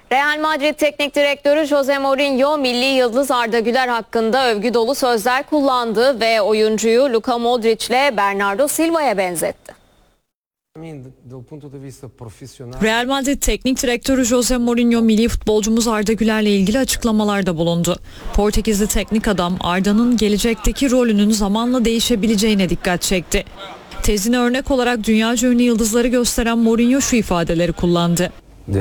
Real Madrid Teknik Direktörü Jose Mourinho, milli yıldız Arda Güler hakkında övgü dolu sözler kullandı ve oyuncuyu Luka Modric'le Bernardo Silva'ya benzetti. Real Madrid Teknik Direktörü Jose Mourinho, milli futbolcumuz Arda Güler'le ilgili açıklamalarda bulundu. Portekizli teknik adam Arda'nın gelecekteki rolünün zamanla değişebileceğine dikkat çekti. Tezine örnek olarak dünyaca ünlü yıldızları gösteren Mourinho şu ifadeleri kullandı.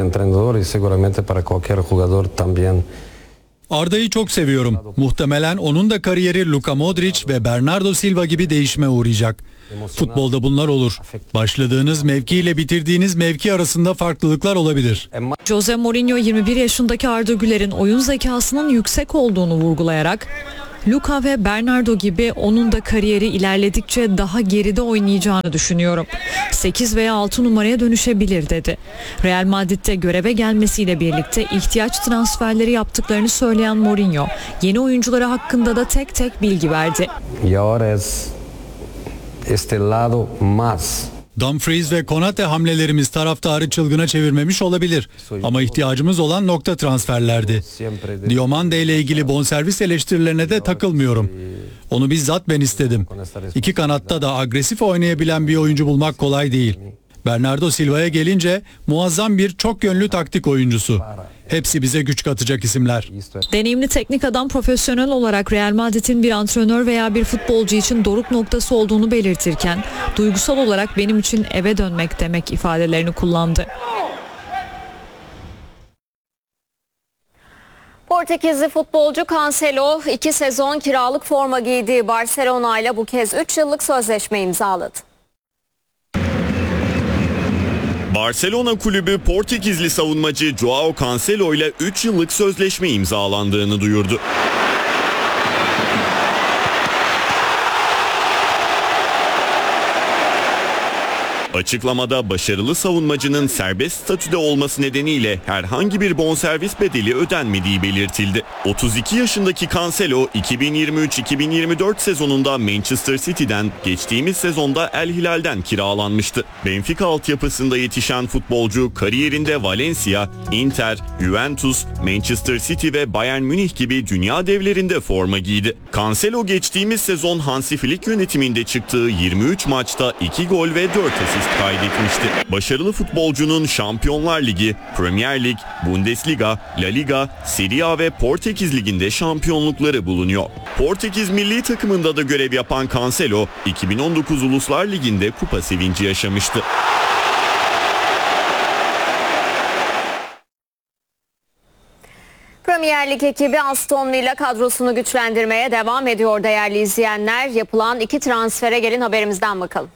Arda'yı çok seviyorum. Muhtemelen onun da kariyeri Luka Modric ve Bernardo Silva gibi değişime uğrayacak. Futbolda bunlar olur. Başladığınız mevki ile bitirdiğiniz mevki arasında farklılıklar olabilir. Jose Mourinho 21 yaşındaki Arda Güler'in oyun zekasının yüksek olduğunu vurgulayarak Luka ve Bernardo gibi onun da kariyeri ilerledikçe daha geride oynayacağını düşünüyorum. 8 veya 6 numaraya dönüşebilir dedi. Real Madrid'de göreve gelmesiyle birlikte ihtiyaç transferleri yaptıklarını söyleyen Mourinho, yeni oyuncuları hakkında da tek tek bilgi verdi. Dumfries ve Konate hamlelerimiz taraftarı çılgına çevirmemiş olabilir. Ama ihtiyacımız olan nokta transferlerdi. Diomande ile ilgili bonservis eleştirilerine de takılmıyorum. Onu bizzat ben istedim. İki kanatta da agresif oynayabilen bir oyuncu bulmak kolay değil. Bernardo Silva'ya gelince muazzam bir çok yönlü taktik oyuncusu. Hepsi bize güç katacak isimler. Deneyimli teknik adam profesyonel olarak Real Madrid'in bir antrenör veya bir futbolcu için doruk noktası olduğunu belirtirken, duygusal olarak benim için eve dönmek demek ifadelerini kullandı. Portekizli futbolcu Cancelo 2 sezon kiralık forma giydiği Barcelona ile bu kez 3 yıllık sözleşme imzaladı. Barcelona kulübü Portekizli savunmacı Joao Cancelo ile 3 yıllık sözleşme imzalandığını duyurdu. Açıklamada başarılı savunmacının serbest statüde olması nedeniyle herhangi bir bonservis bedeli ödenmediği belirtildi. 32 yaşındaki Cancelo 2023-2024 sezonunda Manchester City'den, geçtiğimiz sezonda El Hilal'den kiralanmıştı. Benfica altyapısında yetişen futbolcu kariyerinde Valencia, Inter, Juventus, Manchester City ve Bayern Münih gibi dünya devlerinde forma giydi. Cancelo geçtiğimiz sezon Hansi Flick yönetiminde çıktığı 23 maçta 2 gol ve 4 asist kaydetmişti. Başarılı futbolcunun Şampiyonlar Ligi, Premier Lig, Bundesliga, La Liga, Serie A ve Portekiz Ligi'nde şampiyonlukları bulunuyor. Portekiz milli takımında da görev yapan Cancelo, 2019 Uluslar Ligi'nde kupa sevinci yaşamıştı. Premier Lig ekibi Aston Villa kadrosunu güçlendirmeye devam ediyor değerli izleyenler. Yapılan 2 transfere gelin haberimizden bakalım.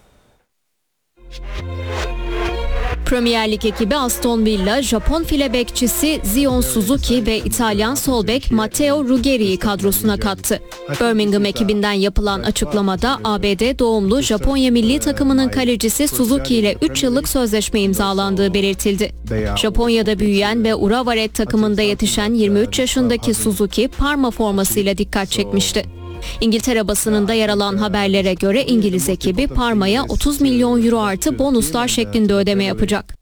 Premier Lig ekibi Aston Villa, Japon file bekçisi Zion Suzuki ve İtalyan sol bek Matteo Ruggeri'yi kadrosuna kattı. Birmingham ekibinden yapılan açıklamada ABD doğumlu Japonya milli takımının kalecisi Suzuki ile 3 yıllık sözleşme imzalandığı belirtildi. Japonya'da büyüyen ve Urawa Red takımında yetişen 23 yaşındaki Suzuki Parma formasıyla dikkat çekmişti. İngiltere basınında yer alan haberlere göre İngiliz ekibi Parma'ya 30 milyon euro artı bonuslar şeklinde ödeme yapacak.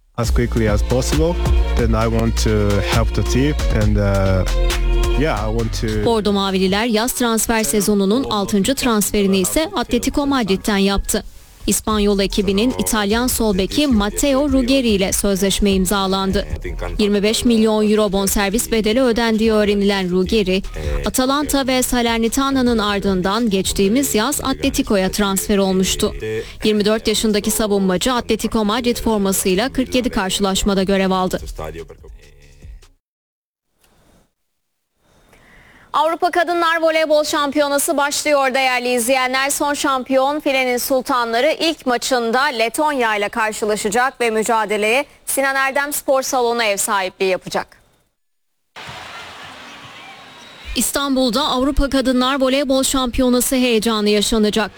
Bordo Mavililer yaz transfer sezonunun 6. transferini ise Atletico Madrid'den yaptı. İspanyol ekibinin İtalyan sol beki Matteo Ruggeri ile sözleşme imzalandı. 25 milyon euro bonservis bedeli ödendiği öğrenilen Ruggeri, Atalanta ve Salernitana'nın ardından geçtiğimiz yaz Atletico'ya transfer olmuştu. 24 yaşındaki savunmacı Atletico Madrid formasıyla 47 karşılaşmada görev aldı. Avrupa Kadınlar Voleybol Şampiyonası başlıyor değerli izleyenler. Son şampiyon Filenin Sultanları ilk maçında Letonya ile karşılaşacak ve mücadeleye Sinan Erdem Spor Salonu ev sahipliği yapacak. İstanbul'da Avrupa Kadınlar Voleybol Şampiyonası heyecanı yaşanacak.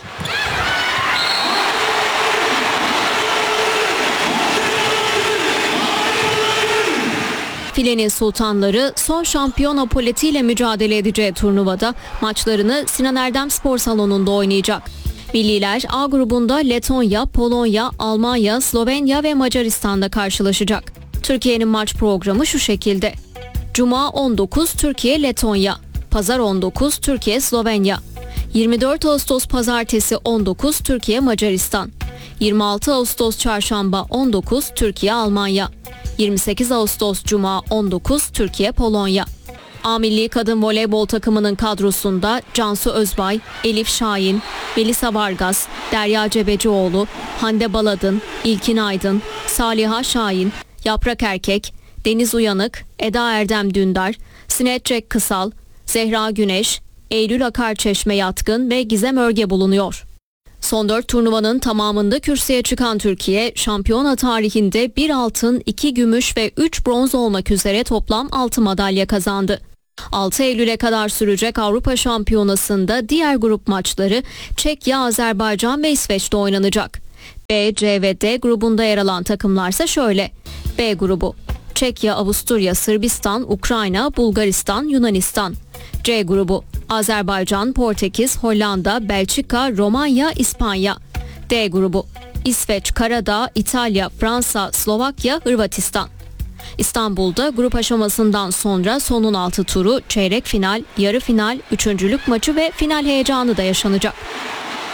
Filenin Sultanları son şampiyon Apoleti ile mücadele edeceği turnuvada maçlarını Sinan Erdem Spor Salonu'nda oynayacak. Milliler A grubunda Letonya, Polonya, Almanya, Slovenya ve Macaristan'da karşılaşacak. Türkiye'nin maç programı şu şekilde. Cuma 19 Türkiye Letonya, Pazar 19 Türkiye Slovenya, 24 Ağustos Pazartesi 19 Türkiye Macaristan, 26 Ağustos Çarşamba 19 Türkiye Almanya, 28 Ağustos Cuma 19 Türkiye Polonya. A Milli Kadın Voleybol takımının kadrosunda Cansu Özbay, Elif Şahin, Melisa Vargas, Derya Cebecioğlu, Hande Baladın, İlkin Aydın, Saliha Şahin, Yaprak Erkek, Deniz Uyanık, Eda Erdem Dündar, Sinet Cek Kısal, Zehra Güneş, Eylül Akarçeşme Yatkın ve Gizem Örge bulunuyor. Son 4 turnuvanın tamamında kürsüye çıkan Türkiye, şampiyona tarihinde 1 altın, 2 gümüş ve 3 bronz olmak üzere toplam 6 madalya kazandı. 6 Eylül'e kadar sürecek Avrupa Şampiyonası'nda diğer grup maçları Çekya, Azerbaycan ve İsveç'te oynanacak. B, C ve D grubunda yer alan takımlarsa şöyle. B grubu: Çekya, Avusturya, Sırbistan, Ukrayna, Bulgaristan, Yunanistan. C grubu: Azerbaycan, Portekiz, Hollanda, Belçika, Romanya, İspanya. D grubu: İsveç, Karadağ, İtalya, Fransa, Slovakya, Hırvatistan. İstanbul'da grup aşamasından sonra son 16 turu, çeyrek final, yarı final, üçüncülük maçı ve final heyecanı da yaşanacak.